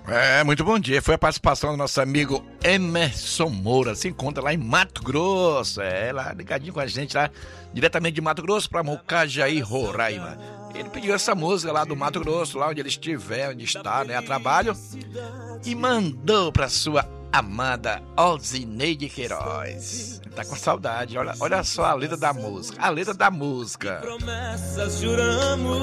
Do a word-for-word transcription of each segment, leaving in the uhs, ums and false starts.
É, muito bom dia. Foi a participação do nosso amigo Emerson Moura. Se encontra lá em Mato Grosso. É, lá ligadinho com a gente lá, diretamente de Mato Grosso para Mocajaí, Roraima. Ele pediu essa música lá do Mato Grosso, lá onde ele estiver, onde está, né, a trabalho, e mandou para sua amada Alzineide Queiroz. Ele tá com saudade. Olha, olha só a letra da música. A letra da música. Promessas juramos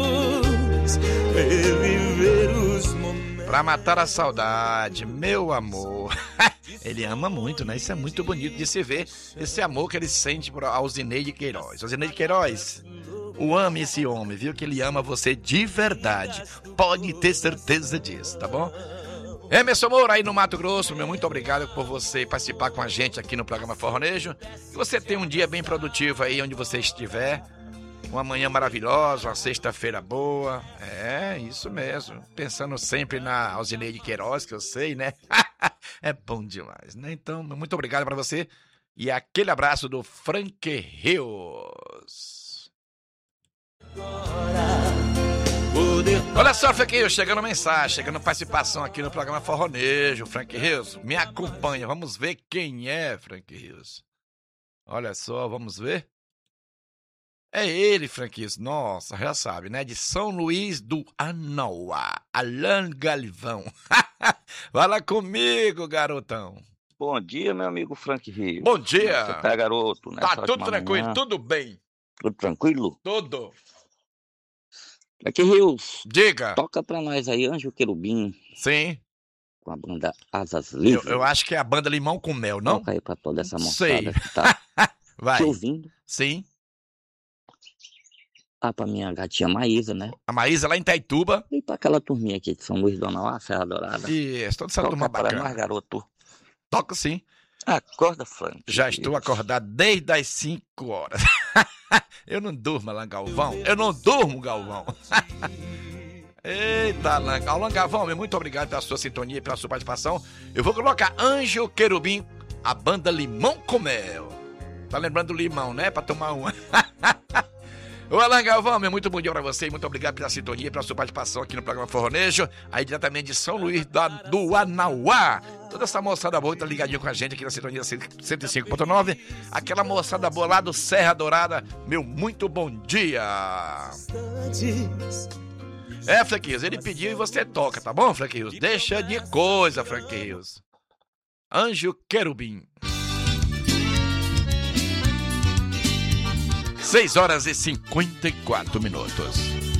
reviver os momentos. Pra matar a saudade, meu amor. Ele ama muito, né? Isso é muito bonito de se ver. Esse amor que ele sente por Alzineide Queiroz. Alzineide Queiroz, o ame esse homem, viu? Que ele ama você de verdade. Pode ter certeza disso, tá bom? Emerson Moura aí no Mato Grosso, meu muito obrigado por você participar com a gente aqui no programa Forronejo. Que você tenha um dia bem produtivo aí onde você estiver. Uma manhã maravilhosa, uma sexta-feira boa. É, isso mesmo. Pensando sempre na Alzineide Queiroz, que eu sei, né? É bom demais, né? Então, muito obrigado para você. E aquele abraço do Frank Rios. Olha só, Frank Rios, chegando mensagem, chegando participação aqui no programa Forronejo. Frank Rios, me acompanha. Vamos ver quem é, Frank Rios. Olha só, vamos ver. É ele, Franquinhos. Nossa, já sabe, né? De São Luís do Anauá, Alan Galvão. Fala comigo, garotão. Bom dia, meu amigo Frank Rios. Bom dia. Você tá, garoto? Né? Tá tudo tranquilo, manhã. Tudo bem. Tudo tranquilo? Tudo. Frank Rios. Diga. Toca pra nós aí, Anjo Querubim. Sim. Com a banda Asas Livres. Eu, eu acho que é a banda Limão com Mel, não? Toca aí pra toda essa moçada Sei. que tá Vai. te ouvindo. Sim. Ah, pra minha gatinha Maísa, né? A Maísa lá em Itaituba. E pra aquela turminha aqui de São Luís do Anauá, Serra Dourada. Isso, toda essa turma para bacana. nós, garoto. Toca sim. Acorda, Frank. Já estou acordado desde as cinco horas. Eu não durmo, Alan Galvão. Eu não durmo, Galvão. Eita, Alan. Alan Galvão, muito obrigado pela sua sintonia e pela sua participação. Eu vou colocar Anjo Querubim, a banda Limão com Mel. Tá lembrando do limão, né? Pra tomar uma. Ô Alan Galvão, meu muito bom dia pra você e muito obrigado pela sintonia e pela sua participação aqui no programa Forronejo, aí diretamente de São Luís da, do Anauá. Toda essa moçada boa que tá ligadinha com a gente aqui na sintonia cento e cinco ponto nove. Aquela moçada boa lá do Serra Dourada, meu muito bom dia. É, Frank Rios, ele pediu e você toca, tá bom, Frank Rios? Deixa de coisa, Frank Rios. Anjo Querubim. seis horas e cinquenta e quatro minutos.